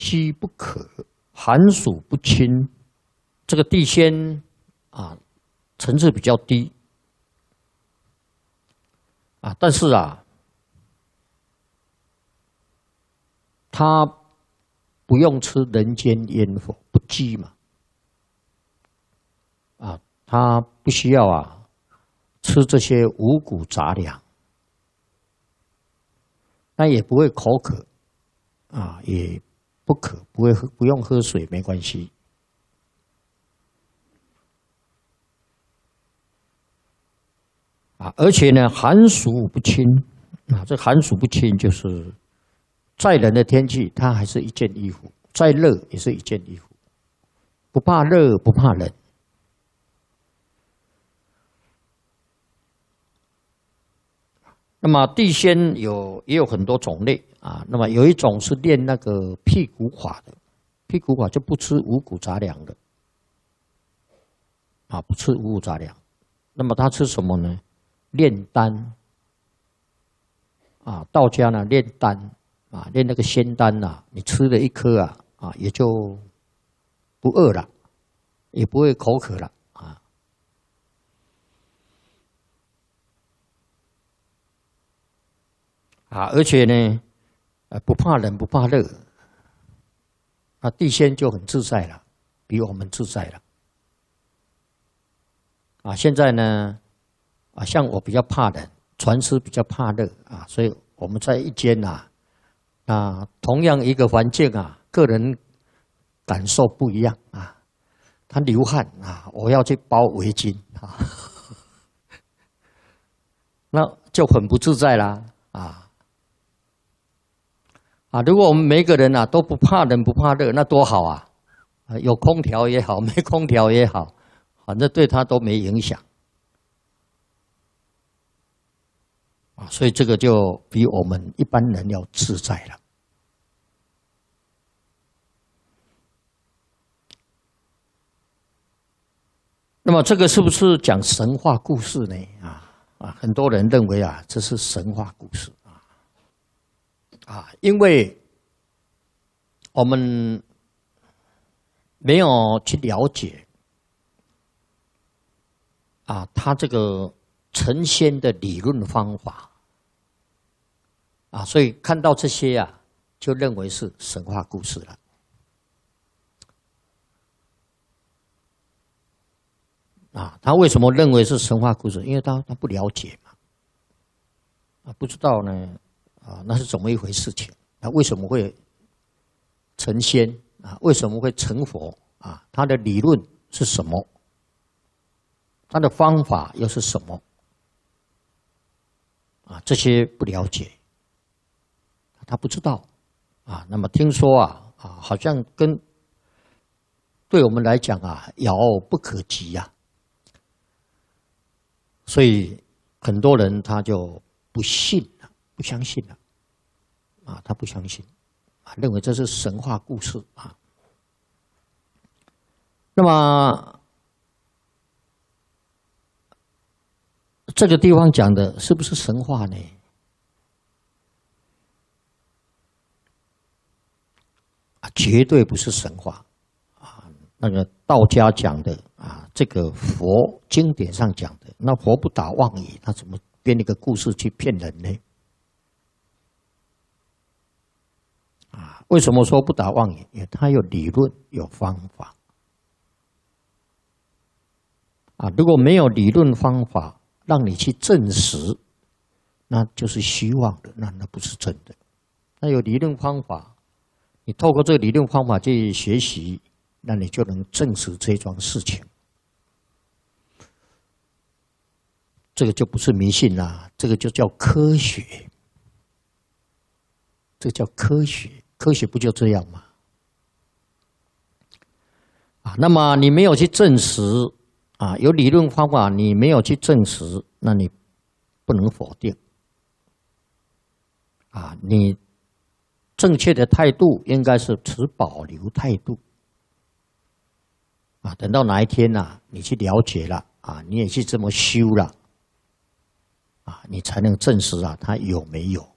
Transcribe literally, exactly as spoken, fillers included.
机不可，寒暑不侵。这个地仙啊，层次比较低啊，但是啊，他不用吃人间烟火，不饥嘛。啊，他不需要啊吃这些五谷杂粮，那也不会口渴啊，也不渴，不会喝，不用喝水，没关系。啊，而且呢，寒暑不侵啊，这寒暑不侵就是再冷的天气，它还是一件衣服；再热也是一件衣服，不怕热，不怕冷。那么地仙有也有很多种类啊，那么有一种是练那个辟谷法的，辟谷法就不吃五谷杂粮的，啊，不吃五谷杂粮。那么他吃什么呢？炼丹啊，道家呢炼丹啊，炼那个仙丹呐、啊，你吃了一颗啊啊，也就不饿了，也不会口渴了啊。啊，而且呢，呃，不怕冷，不怕热，啊，地仙就很自在了，比我们自在了。啊，现在呢，啊，像我比较怕冷，船师比较怕热啊，所以我们在一间呐，啊，同样一个环境啊，个人感受不一样啊。他流汗啊，我要去包围巾啊，那就很不自在啦啊。啊，如果我们每个人啊都不怕冷不怕热，那多好啊！啊，有空调也好，没空调也好，反正对他都没影响。啊，所以这个就比我们一般人要自在了。那么这个是不是讲神话故事呢？啊啊，很多人认为啊，这是神话故事。啊，因为我们没有去了解啊，他这个成仙的理论方法啊，所以看到这些啊，就认为是神话故事了。啊，他为什么认为是神话故事？因为他他不了解嘛，啊，不知道呢。啊，那是怎么一回事情？那为什么会成仙啊？为什么会成佛啊？他的理论是什么？他的方法又是什么？啊，这些不了解，他不知道啊。那么听说啊啊，好像跟对我们来讲啊，遥不可及呀、啊。所以很多人他就不信了。不相信了，啊，他不相信，啊，认为这是神话故事啊。那么这个地方讲的是不是神话呢？啊，绝对不是神话啊。那个道家讲的啊，这个佛经典上讲的，那佛不打妄语，他怎么编一个故事去骗人呢？啊，为什么说不打妄语？因为它有理论，有方法。啊，如果没有理论方法让你去证实，那就是虚妄的，那那不是真的。那有理论方法，你透过这个理论方法去学习，那你就能证实这桩事情。这个就不是迷信啦，这个就叫科学。这叫科学，科学不就这样吗？啊，那么你没有去证实啊，有理论方法，你没有去证实，那你不能否定。啊，你正确的态度应该是持保留态度。啊，等到哪一天啊，你去了解了啊，你也去这么修了，啊，你才能证实啊，它有没有。